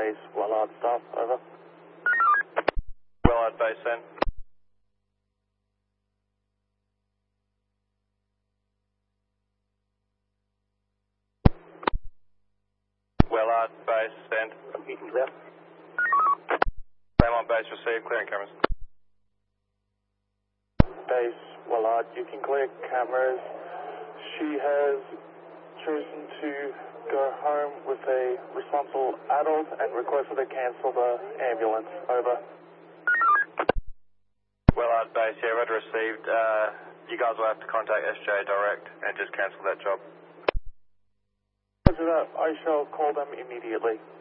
Base, Wellard staff, over. Wellard Base, send. Wellard Base, send. Clear. Same on base, receive, clearing cameras. Base, Wellard, you can clear cameras. She has chosen to go home with a responsible adult and requested to cancel the ambulance, over. Wellard Base, yeah, read received. You guys will have to contact SJ direct and just cancel that job. Roger that, I shall call them immediately.